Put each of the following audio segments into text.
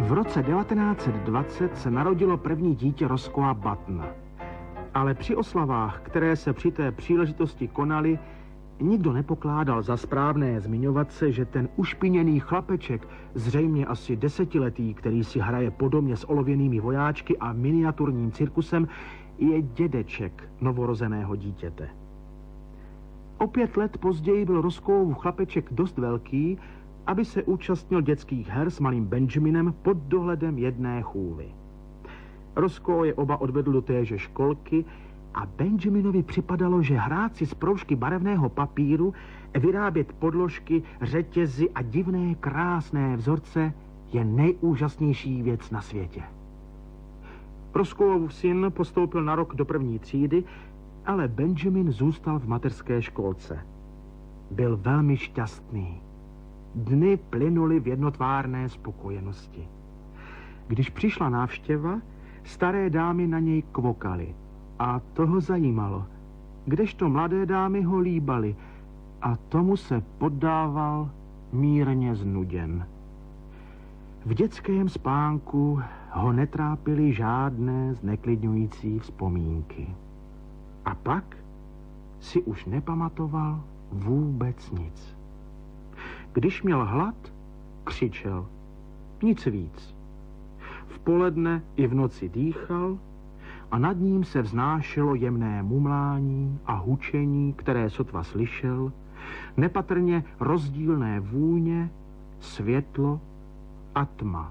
V roce 1920 se narodilo první dítě Roscoea Buttona. Ale při oslavách, které se při té příležitosti konaly, nikdo nepokládal za správné zmiňovat se, že ten ušpiněný chlapeček, zřejmě asi 10letý, který si hraje po domě s olověnými vojáčky a miniaturním cirkusem, je dědeček novorozeného dítěte. O 5 let později byl Roscoeův chlapeček dost velký, aby se účastnil dětských her s malým Benjaminem pod dohledem jedné chůvy. Roscoe je oba odvedl do téže školky a Benjaminovi připadalo, že hrát si z proužky barevného papíru, vyrábět podložky, řetězy a divné krásné vzorce je nejúžasnější věc na světě. Roscoeův syn postoupil na rok do 1. třídy, ale Benjamin zůstal v mateřské školce. Byl velmi šťastný. Dny plynuly v jednotvárné spokojenosti. Když přišla návštěva, staré dámy na něj kvokaly a to ho zajímalo, kdežto mladé dámy ho líbaly a tomu se poddával mírně znuděn. V dětském spánku ho netrápily žádné zneklidňující vzpomínky. A pak si už nepamatoval vůbec nic. Když měl hlad, křičel. Nic víc. V poledne i v noci dýchal a nad ním se vznášelo jemné mumlání a hučení, které sotva slyšel, nepatrně rozdílné vůně, světlo a tma.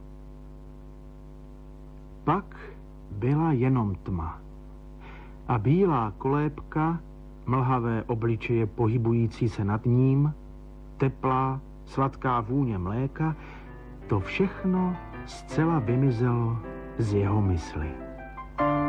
Pak byla jenom tma. A bílá kolébka, mlhavé obličeje pohybující se nad ním, teplá, sladká vůně mléka, to všechno zcela vymizelo z jeho mysli.